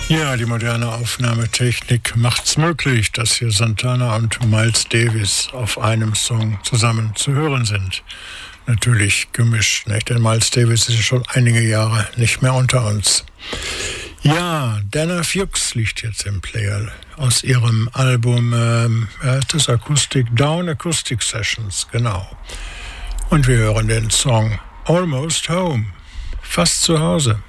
Ja, die moderne Aufnahmetechnik macht's möglich, dass hier Santana und Miles Davis auf einem Song zusammen zu hören sind. Natürlich gemischt, nicht? Denn Miles Davis ist schon einige Jahre nicht mehr unter uns. Ja, Dana Fuchs liegt jetzt im Player aus ihrem Album das Down Acoustic Sessions, genau. Und wir hören den Song Almost Home, fast zu Hause.